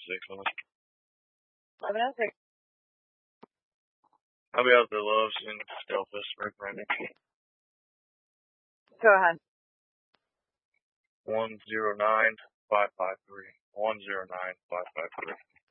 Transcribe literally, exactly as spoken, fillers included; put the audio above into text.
six on it. eleven oh six. I'll be out the Loves in Delphus recommending. Go ahead. One zero nine five five three. One zero nine five five three.